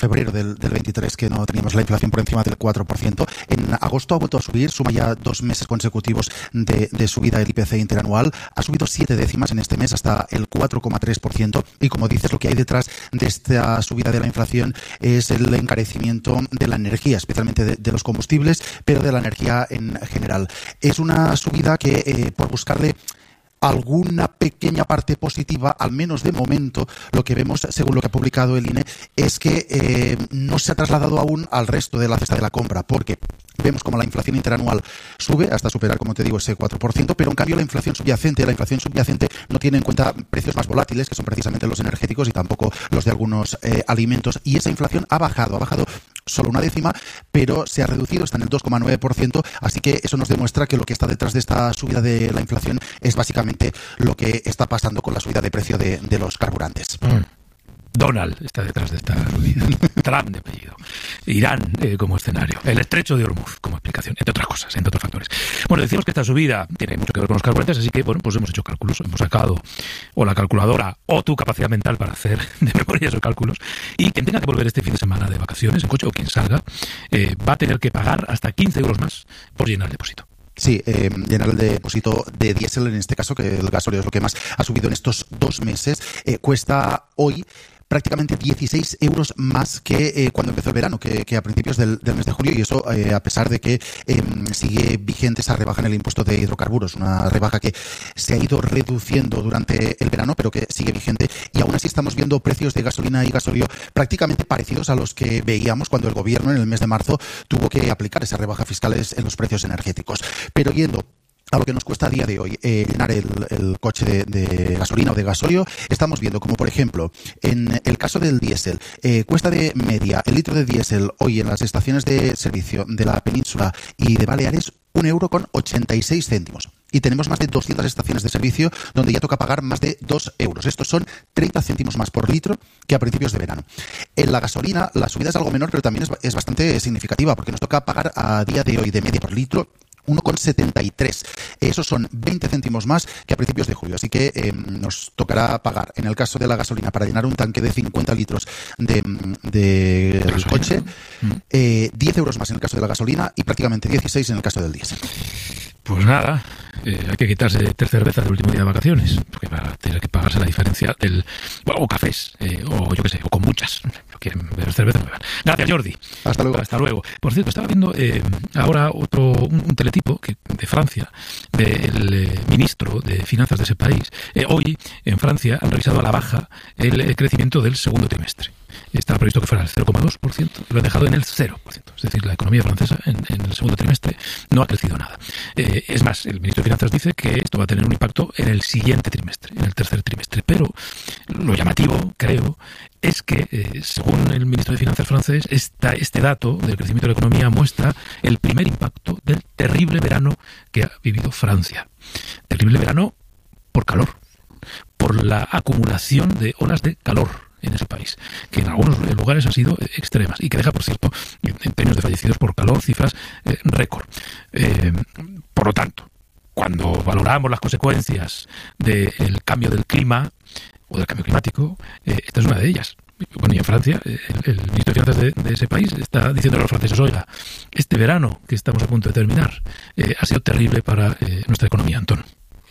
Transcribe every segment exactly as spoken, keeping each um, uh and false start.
febrero del, del veintitrés, que no teníamos la inflación por encima del cuatro por ciento. En agosto ha vuelto a subir, suma ya dos meses consecutivos de, de subida del I P C interanual. Ha subido siete décimas en este mes hasta el cuatro coma tres por ciento. Y como dices, lo que hay detrás de esta subida de la inflación es el encarecimiento de la energía, especialmente de, de los combustibles, pero de la energía en general. Es una subida que, eh, por buscarle alguna pequeña parte positiva, al menos de momento, lo que vemos, según lo que ha publicado el I N E, es que eh, no se ha trasladado aún al resto de la cesta de la compra, porque vemos como la inflación interanual sube hasta superar, como te digo, ese cuatro por ciento, pero en cambio la inflación subyacente, la inflación subyacente no tiene en cuenta precios más volátiles, que son precisamente los energéticos y tampoco los de algunos eh, alimentos, y esa inflación ha bajado, ha bajado solo una décima, pero se ha reducido, está en el dos coma nueve por ciento, así que eso nos demuestra que lo que está detrás de esta subida de la inflación es básicamente lo que está pasando con la subida de precio de, de los carburantes. Mm. Donald está detrás de esta subida. Trump de apellido. Irán eh, como escenario. El estrecho de Hormuz como explicación, entre otras cosas, entre otros factores. Bueno, decimos que esta subida tiene mucho que ver con los carburantes, así que, bueno, pues hemos hecho cálculos. Hemos sacado o la calculadora o tu capacidad mental para hacer de memoria esos cálculos. Y quien tenga que volver este fin de semana de vacaciones en coche o quien salga, eh, va a tener que pagar hasta quince euros más por llenar el depósito. Sí, eh, llenar el depósito de diésel, en este caso, que el gasóleo es lo que más ha subido en estos dos meses, eh, cuesta hoy prácticamente dieciséis euros más que eh, cuando empezó el verano, que, que a principios del, del mes de julio, y eso eh, a pesar de que eh, sigue vigente esa rebaja en el impuesto de hidrocarburos, una rebaja que se ha ido reduciendo durante el verano, pero que sigue vigente, y aún así estamos viendo precios de gasolina y gasóleo prácticamente parecidos a los que veíamos cuando el gobierno en el mes de marzo tuvo que aplicar esas rebajas fiscales en los precios energéticos. Pero yendo a lo que nos cuesta a día de hoy eh, llenar el, el coche de, de gasolina o de gasóleo, estamos viendo como, por ejemplo, en el caso del diésel, eh, cuesta de media el litro de diésel hoy en las estaciones de servicio de la península y de Baleares un euro con ochenta y seis céntimos. Y tenemos más de doscientas estaciones de servicio donde ya toca pagar más de dos euros. Estos son treinta céntimos más por litro que a principios de verano. En la gasolina, la subida es algo menor, pero también es, es bastante significativa, porque nos toca pagar a día de hoy de media por litro uno con setenta y tres. Esos son veinte céntimos más que a principios de julio. Así que eh, nos tocará pagar, en el caso de la gasolina, para llenar un tanque de cincuenta litros de, de, de coche, eh, diez euros más en el caso de la gasolina y prácticamente dieciséis en el caso del diésel. Pues nada, eh, hay que quitarse tres cervezas del último día de vacaciones, porque para tener que pagarse la diferencia del... Bueno, o cafés, eh, o yo qué sé, o con muchas. No quieren beber cerveza, no beban. Gracias, Jordi. Hasta luego. Hasta luego. Por cierto, estaba viendo eh, ahora otro un, un teletipo que, de Francia, del eh, ministro de Finanzas de ese país. Eh, hoy, en Francia, han revisado a la baja el, el crecimiento del segundo trimestre. Estaba previsto que fuera el cero coma dos por ciento, lo han dejado en el cero por ciento. Es decir, la economía francesa en, en el segundo trimestre no ha crecido nada. Eh, es más, el ministro de Finanzas dice que esto va a tener un impacto en el siguiente trimestre, en el tercer trimestre. Pero lo llamativo, creo, es que, eh, según el ministro de Finanzas francés, esta, este dato del crecimiento de la economía muestra el primer impacto del terrible verano que ha vivido Francia. Terrible verano por calor, por la acumulación de olas de calor en ese país, que en algunos lugares han sido extremas y que deja, por cierto, en términos de fallecidos por calor, cifras eh, récord. Eh, por lo tanto, cuando valoramos las consecuencias del cambio del clima o del cambio climático, eh, esta es una de ellas. Bueno, y en Francia, el, el ministro de Finanzas de, de ese país está diciendo a los franceses: oiga, este verano que estamos a punto de terminar eh, ha sido terrible para eh, nuestra economía, Antón.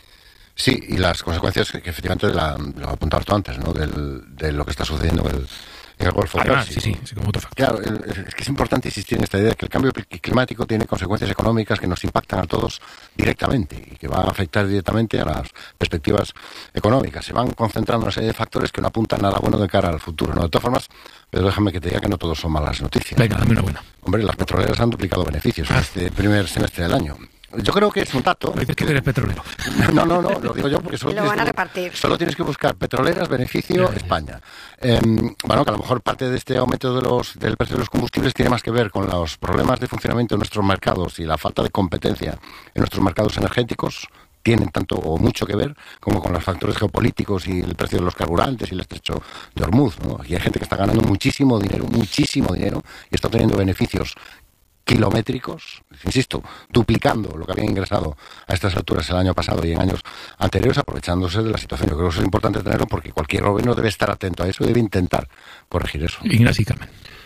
Sí, y las consecuencias que, que efectivamente la, lo apuntaba tú antes, ¿no? Del, de lo que está sucediendo en el, en el Golfo Pérsico. Sí, sí, sí, como otro factor. Claro, el, es que es importante insistir en esta idea de que el cambio climático tiene consecuencias económicas que nos impactan a todos directamente y que va a afectar directamente a las perspectivas económicas. Se van concentrando una serie de factores que no apuntan nada bueno de cara al futuro, ¿no? De todas formas, pero déjame que te diga que no todos son malas noticias. Venga, dame una buena. Hombre, las petroleras han duplicado beneficios en este primer semestre del año. Yo creo que es un dato. Dices que eres petrolero. No, no, no, lo digo yo porque solo, lo van a que, repartir. Solo tienes que buscar petroleras, beneficio, ya, ya. España. Eh, bueno, que a lo mejor parte de este aumento de los, del precio de los combustibles tiene más que ver con los problemas de funcionamiento de nuestros mercados y la falta de competencia en nuestros mercados energéticos. Tienen tanto o mucho que ver como con los factores geopolíticos y el precio de los carburantes y el estrecho de Hormuz, ¿no? Aquí hay gente que está ganando muchísimo dinero, muchísimo dinero y está obteniendo beneficios kilométricos, insisto, duplicando lo que había ingresado a estas alturas el año pasado y en años anteriores, aprovechándose de la situación. Yo creo que eso es importante tenerlo porque cualquier gobierno debe estar atento a eso y debe intentar corregir eso. Ignacio y Carmen.